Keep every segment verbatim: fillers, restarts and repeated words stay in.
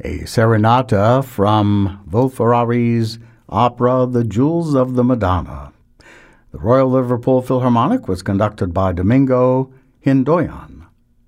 a serenata from Wolf-Ferrari's opera The Jewels of the Madonna. The Royal Liverpool Philharmonic was conducted by Domingo Hindoyan.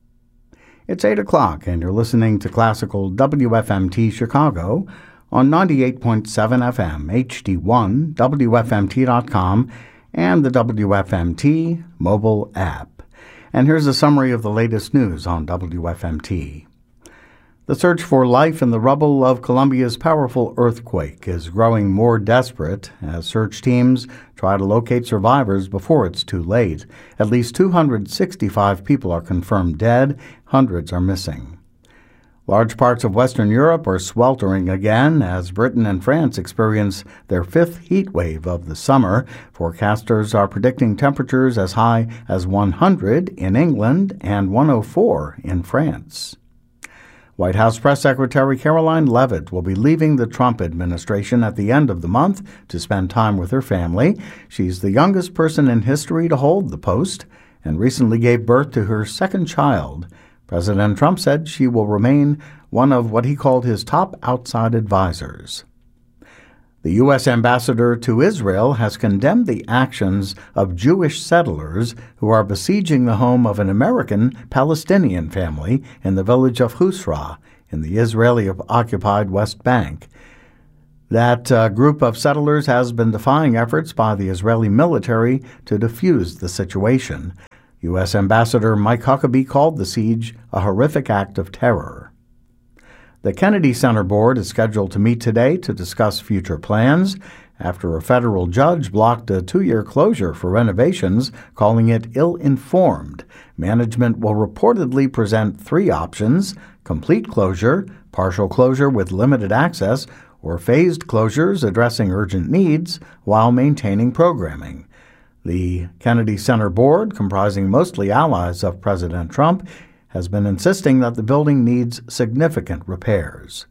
It's eight o'clock, and you're listening to Classical W F M T Chicago on ninety-eight point seven F M, H D one, W F M T dot com, and the W F M T mobile app. And here's a summary of the latest news on W F M T. The search for life in the rubble of Colombia's powerful earthquake is growing more desperate as search teams try to locate survivors before it's too late. At least two hundred sixty-five people are confirmed dead, hundreds are missing. Large parts of Western Europe are sweltering again as Britain and France experience their fifth heat wave of the summer. Forecasters are predicting temperatures as high as one hundred in England and one hundred four in France. White House Press Secretary Caroline Leavitt will be leaving the Trump administration at the end of the month to spend time with her family. She's the youngest person in history to hold the post and recently gave birth to her second child. President Trump said she will remain one of what he called his top outside advisors. The U S ambassador to Israel has condemned the actions of Jewish settlers who are besieging the home of an American Palestinian family in the village of Husra in the Israeli-occupied West Bank. That uh, group of settlers has been defying efforts by the Israeli military to defuse the situation. U S Ambassador Mike Huckabee called the siege a horrific act of terror. The Kennedy Center Board is scheduled to meet today to discuss future plans after a federal judge blocked a two-year closure for renovations, calling it ill-informed. Management will reportedly present three options: complete closure, partial closure with limited access, or phased closures addressing urgent needs while maintaining programming. The Kennedy Center Board, comprising mostly allies of President Trump, has been insisting that the building needs significant repairs.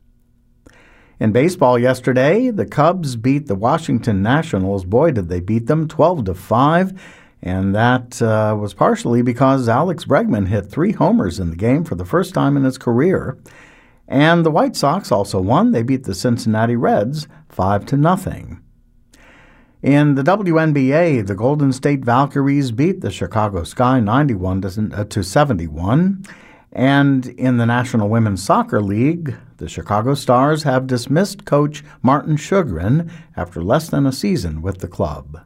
In baseball yesterday, the Cubs beat the Washington Nationals. Boy, did they beat them, twelve to five, and that uh, was partially because Alex Bregman hit three homers in the game for the first time in his career. And the White Sox also won. They beat the Cincinnati Reds five to nothing. In the W N B A, the Golden State Valkyries beat the Chicago Sky ninety-one to seventy-one. And in the National Women's Soccer League, the Chicago Stars have dismissed coach Martin Sjogren after less than a season with the club.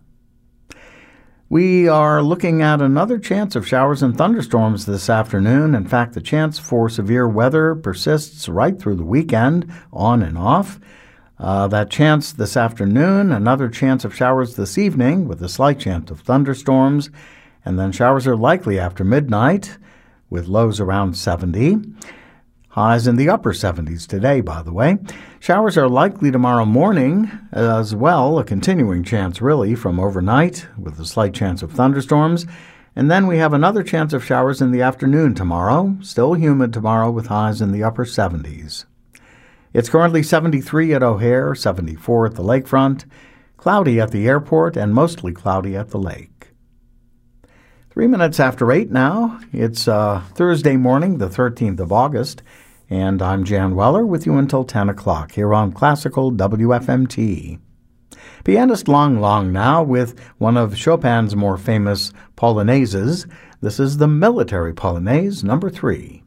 We are looking at another chance of showers and thunderstorms this afternoon. In fact, the chance for severe weather persists right through the weekend, on and off. Uh, that chance this afternoon, another chance of showers this evening with a slight chance of thunderstorms, and then showers are likely after midnight with lows around seventy. Highs in the upper seventies today, by the way. Showers are likely tomorrow morning as well, a continuing chance really from overnight with a slight chance of thunderstorms. And then we have another chance of showers in the afternoon tomorrow, still humid tomorrow with highs in the upper seventies. It's currently seventy-three at O'Hare, seventy-four at the lakefront, cloudy at the airport, and mostly cloudy at the lake. Three minutes after eight now. It's uh, Thursday morning, the thirteenth of August, and I'm Jan Weller with you until ten o'clock here on Classical W F M T. Pianist Lang Lang now with one of Chopin's more famous polonaises. This is the Military Polonaise number three.